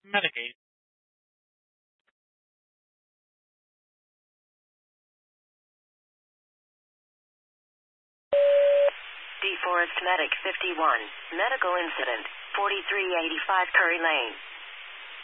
Medicaid. DeForest Medic 51. Medical incident. 4385 Curry Lane.